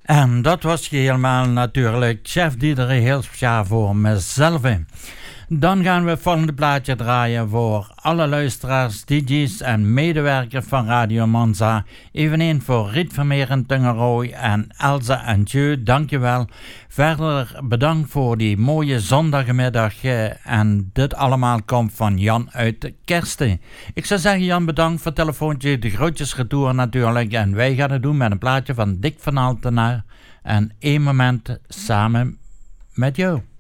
En dat was helemaal natuurlijk Chef Diederik heel speciaal voor mezelf. Dan gaan we het volgende plaatje draaien voor alle luisteraars, DJ's en medewerkers van Radio Monza. Eveneens voor Riet Vermeer en Tungerooi en Elsa en Dieu, dankjewel. Verder bedankt voor die mooie zondagmiddag en dit allemaal komt van Jan uit Kersten. Ik zou zeggen Jan, bedankt voor het telefoontje, de groetjes retour natuurlijk. En wij gaan het doen met een plaatje van Dick van Altenaar en één moment samen met jou.